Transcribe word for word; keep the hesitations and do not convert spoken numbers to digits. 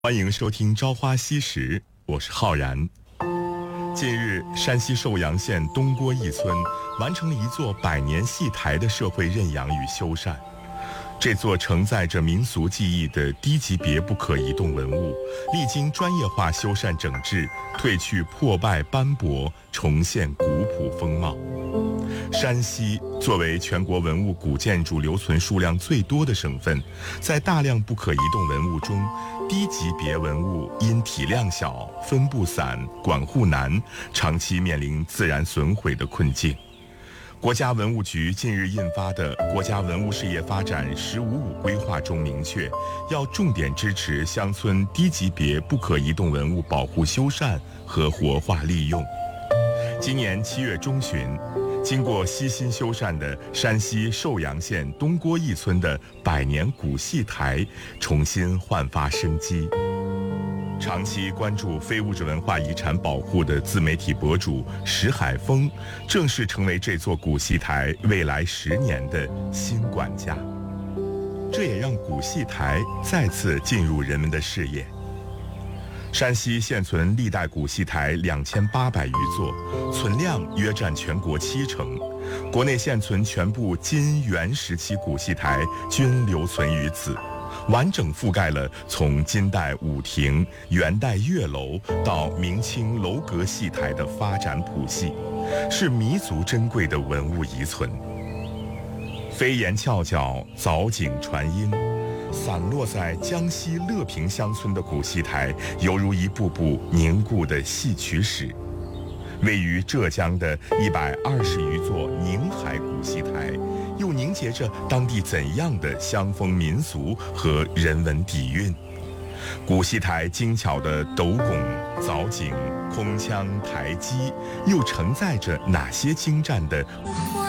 欢迎收听《朝花夕拾》，我是浩然。近日，山西寿阳县东郭一村完成了一座百年戏台的社会认养与修缮。这座承载着民俗记忆的低级别不可移动文物，历经专业化修缮整治，褪去破败斑驳，重现古朴风貌。山西作为全国文物古建筑留存数量最多的省份，在大量不可移动文物中，低级别文物因体量小、分布散、管护难，长期面临自然损毁的困境。国家文物局近日印发的《国家文物事业发展“十五五”规划》中明确，要重点支持乡村低级别不可移动文物保护修缮和活化利用。今年七月中旬，经过悉心修缮的山西寿阳县东郭一村的百年古戏台重新焕发生机。长期关注非物质文化遗产保护的自媒体博主石海峰，正式成为这座古戏台未来十年的新管家。这也让古戏台再次进入人们的视野。山西现存历代古戏台两千八百余座，存量约占全国七成。国内现存全部金元时期古戏台均留存于此，完整覆盖了从金代武亭、元代月楼到明清楼阁戏台的发展谱系，是弥足珍贵的文物遗存。飞檐翘角，藻井传音，散落在江西乐平乡村的古戏台，犹如一部部凝固的戏曲史。位于浙江的一百二十余座宁海古戏台，又凝结着当地怎样的乡风民俗和人文底蕴？古戏台精巧的斗拱、藻井、空腔、台基，又承载着哪些精湛的